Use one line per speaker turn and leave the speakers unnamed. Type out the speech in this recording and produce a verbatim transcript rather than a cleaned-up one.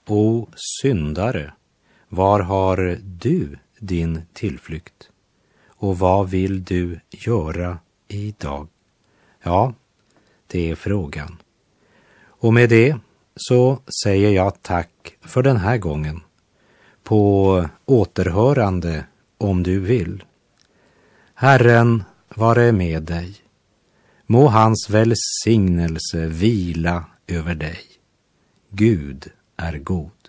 O syndare, var har du din tillflykt? Och vad vill du göra idag? Ja, det är frågan. Och med det så säger jag tack för den här gången. På återhörande om du vill. Herren vare med dig. Må hans välsignelse vila över dig. Gud är god.